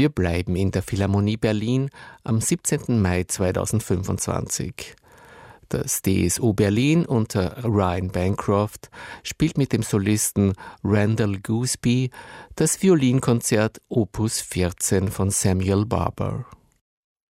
Wir bleiben in der Philharmonie Berlin am 17. Mai 2025. Das DSO Berlin unter Ryan Bancroft spielt mit dem Solisten Randall Gooseby das Violinkonzert Opus 14 von Samuel Barber.